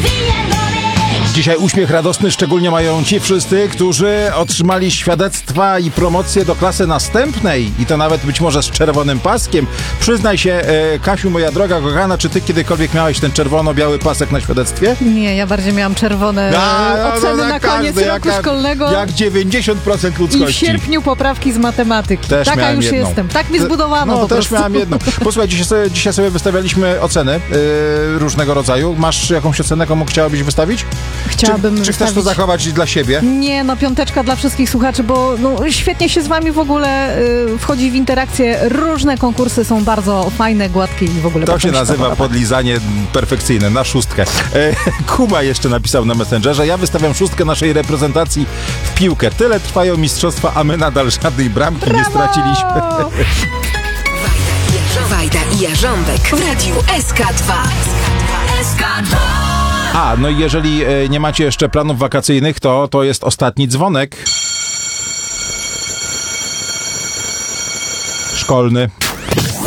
Dzisiaj uśmiech radosny szczególnie mają ci wszyscy, którzy otrzymali świadectwa i promocje do klasy następnej i to nawet być może z czerwonym paskiem. Przyznaj się, Kasiu, moja droga kochana, czy ty kiedykolwiek miałeś ten czerwono-biały pasek na świadectwie? Nie, ja bardziej miałam czerwone oceny na koniec roku szkolnego. Jak 90% ludzkości. I w sierpniu poprawki z matematyki. Też Taka miałem już jedną. jestem. Tak mi zbudowano po też prostu. miałem jedną. Posłuchaj, dzisiaj sobie wystawialiśmy oceny różnego rodzaju. Masz jakąś ocenę, komu chciałabyś wystawić? Chciałabym Czy chcesz to zachować dla siebie? Nie, piąteczka dla wszystkich słuchaczy, bo świetnie się z wami w ogóle wchodzi w interakcje. Różne konkursy są bardzo fajne, gładkie i w ogóle. To się nazywa podlizanie perfekcyjne, na 6. Kuba jeszcze napisał na Messengerze: ja wystawiam 6 naszej reprezentacji w piłkę. Tyle trwają mistrzostwa, a my nadal żadnej bramki nie straciliśmy. Wajda i Jarząbek w Radiu SK2. SK2. No i jeżeli nie macie jeszcze planów wakacyjnych, to jest ostatni dzwonek szkolny.